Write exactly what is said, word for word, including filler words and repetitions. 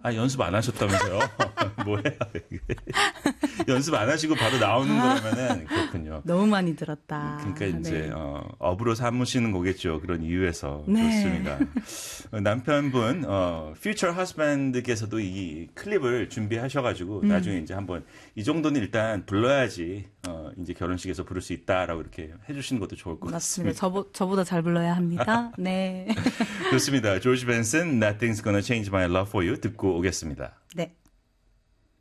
아, 연습 안 하셨다면서요? 뭐야, 이게. 연습 안 하시고 바로 나오는 거라면은 그렇군요. 너무 많이 들었다. 그러니까 이제 네. 어, 업으로 삼으시는 거겠죠. 그런 이유에서. 네. 좋습니다. 남편분 어, 퓨처 허스밴드께서도 이 클립을 준비하셔가지고 음. 나중에 이제 한번 이 정도는 일단 불러야지 어, 이제 결혼식에서 부를 수 있다라고 이렇게 해주시는 것도 좋을 것 맞습니다. 같습니다. 저보, 저보다 잘 불러야 합니다. 네. 좋습니다. 조지 벤슨, Nothing's Gonna Change My Love for You 듣고 오겠습니다. 네.